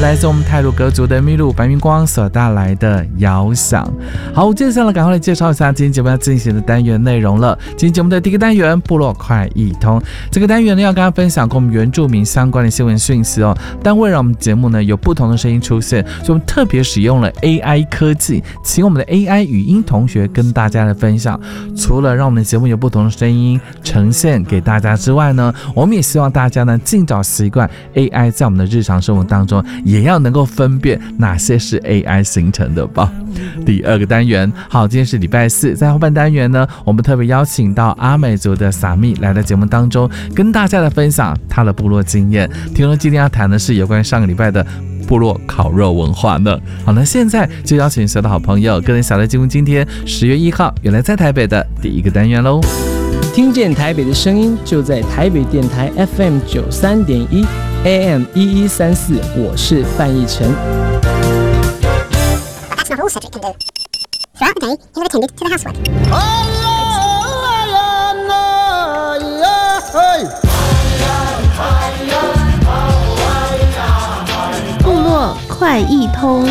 来自我们太鲁阁族的秘鲁白云光所带来的遥想。好，接下来赶快来介绍一下今天节目要进行的单元内容了。今天节目的第一个单元部落快易通，这个单元呢要跟大家分享跟我们原住民相关的新闻讯息哦。但为了我们节目呢有不同的声音出现，所以我们特别使用了 AI 科技，请我们的 AI 语音同学跟大家的分享。除了让我们的节目有不同的声音呈现给大家之外呢，我们也希望大家呢尽早习惯 AI 在我们的日常生活当中也要能够分辨哪些是 AI 形成的吧。第二个单元，好，今天是礼拜四，在后半单元呢，我们特别邀请到阿美族的撒密来到节目当中，跟大家来分享他的部落经验。听说今天要谈的是有关上个礼拜的部落烤肉文化呢。好，那现在就邀请所有的好朋友跟着小乐进入今天10月1号原来在台北的第一个单元喽。 听见台北的声音，就在台北电台 FM 93.1 AM 1134，我是范逸臣。 That's not all Cedric can do. Throughout the day, he would attend to the housework. 部落快易通。